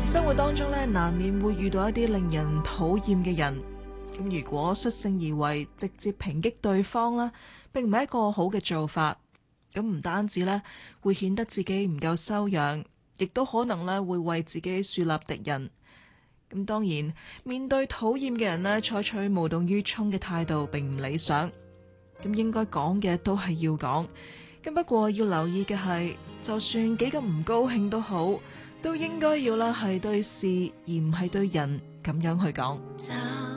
生活當中咧，難免會遇到一啲令人討厭嘅人。咁如果率性而為，直接抨擊對方啦，並唔係一個好嘅做法。咁唔單止咧，會顯得自己唔夠修養，亦都可能咧會為自己樹立敵人。咁當然，面對討厭嘅人咧，採取無動於衷嘅態度並唔理想。咁應該講嘅都係要講。咁不過要留意嘅係，就算幾咁唔高興都好，都應該要啦係對事而唔係對人咁樣去講。